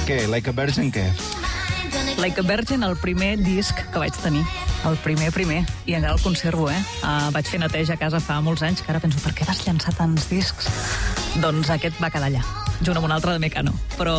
Què? Like a Virgin, què? Like a Virgin, el primer disc que vaig tenir. El primer. I encara el conservo, vaig fer neteja a casa fa molts anys, que ara penso, per què vas llançar tants discs? Doncs aquest va quedar allà, junt amb un altre de Mecano. Però,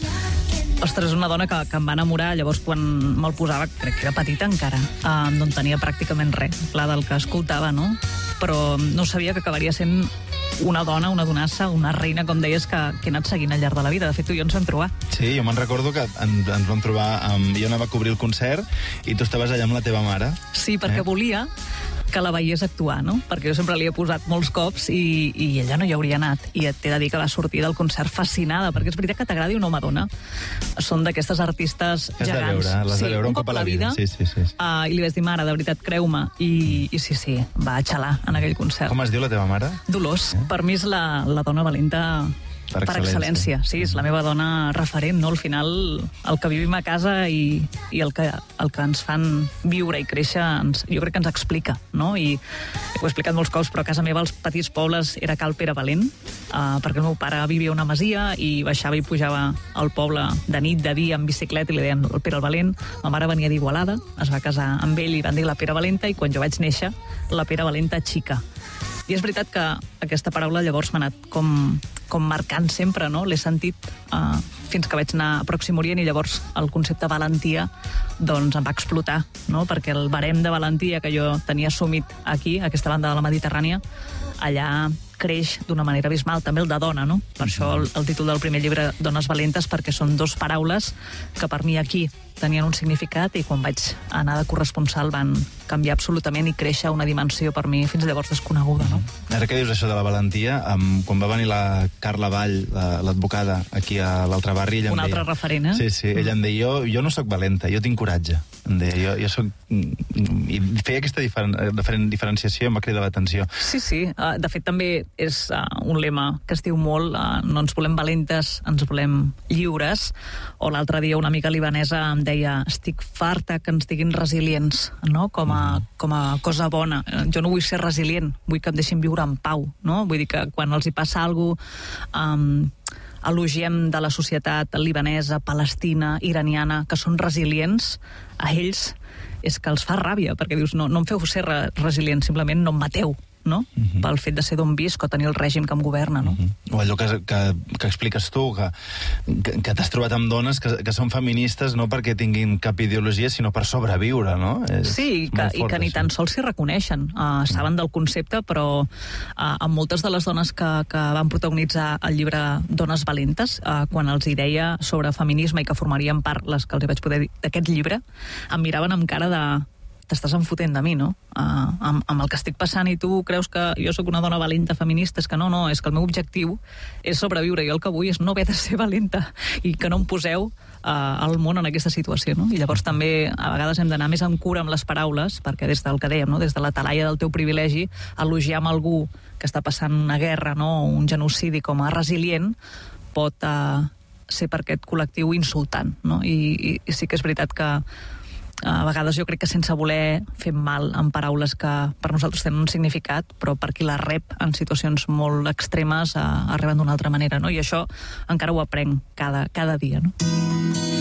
ostres, és una dona que em va enamorar. Llavors, quan me'l posava, crec que era petita encara, no en tenia pràcticament res, clar, del que escoltava, no? Però no sabia que acabaria sent una dona, una donassa, una reina, com deies, que he anat seguint al llarg de la vida. De fet, tu i jo ens vam trobar. Sí, jo me'n recordo que ens vam trobar... Jo anava a cobrir el concert i tu estaves allà amb la teva mare. Sí, perquè volia que la veiés actuar, no? Perquè jo sempre li he posat molts cops i ella no hi hauria anat. I t'he de dir que va sortir del concert fascinada, perquè és veritat que t'agradi una home dona. Són d'aquestes artistes gegants. Les de veure un cop a la vida. Sí. I li vaig dir, mare, de veritat, creu-me. I sí, va xalar en aquell concert. Com es diu la teva mare? Dolors. Per mi és la dona valenta per excel·lència. Sí, és la meva dona referent, no? Al final, el que vivim a casa i el que ens fan viure i créixer, jo crec que ens explica, no? I ho he explicat molts cops, però a casa meva, als petits pobles, era Cal Pere Valent, perquè el meu pare vivia a una masia i baixava i pujava al poble de nit, de dia, en bicicleta, i li deien el Pere el Valent. Ma mare venia d'Igualada, es va casar amb ell i van dir la Pere Valenta, i quan jo vaig néixer, la Pere Valenta xica. I és veritat que aquesta paraula llavors m'ha anat com marcant sempre, no? L'he sentit fins que vaig anar a Pròxim Orient, i llavors el concepte valentia doncs em va explotar, no? Perquè el barem de valentia que jo tenia assumit aquí, a aquesta banda de la Mediterrània, allà creix d'una manera abismal, també el de dona, no? Per això el títol del primer llibre, Dones valentes, perquè són dos paraules que per mi aquí tenien un significat i quan vaig anar de corresponsal van canviar absolutament i créixer una dimensió per mi fins llavors desconeguda, no? Ara que dius això de la valentia, quan va venir la Carla Vall, l'advocada, aquí a l'altre barri, ella em deia... Un altre referent, Sí, ella em deia, jo no sóc valenta, jo tinc coratge. Em deia, jo sóc... I feia aquesta diferenciació i em va cridar l'atenció. Sí. De fet, també és un lema que es diu molt, no ens volem valentes, ens volem lliures. O l'altre dia una amiga libanesa em deia, estic farta que ens diguin resilients, no? Com a cosa bona. Jo no vull ser resilient, vull que em deixin viure en pau, no? Vull dir que quan els hi passa alguna cosa, elogiem de la societat libanesa, palestina, iraniana, que són resilients, a ells és que els fa ràbia, perquè dius, no em feu ser resilient, simplement no em mateu, no? Pel fet de ser d'on visc o tenir el règim que em governa, no? O allò que expliques tu, que t'has trobat amb dones que són feministes no perquè tinguin cap ideologia, sinó per sobreviure, no? Sí, i que ni tan sols s'hi reconeixen. Saben del concepte, però amb moltes de les dones que van protagonitzar el llibre Dones valentes, quan els hi deia sobre feminisme i que formarien part, les que els hi vaig poder dir, d'aquest llibre, em miraven amb cara de... t'estàs enfotent de mi, no? Amb el que estic passant i tu creus que jo sóc una dona valenta feminista. És que no, és que el meu objectiu és sobreviure. Jo el que vull és no haver de ser valenta i que no em poseu al món en aquesta situació, no? I llavors també a vegades hem d'anar més en cura amb les paraules, perquè des del que dèiem, no? Des de la talaia del teu privilegi, elogiar amb algú que està passant una guerra, no? Un genocidi com a resilient pot ser per aquest col·lectiu insultant, no? I sí que és veritat que a vegades jo crec que sense voler fer mal amb paraules que per nosaltres tenen un significat, però per qui la rep en situacions molt extremes arriben d'una altra manera, no? I això encara ho aprenc cada dia, no?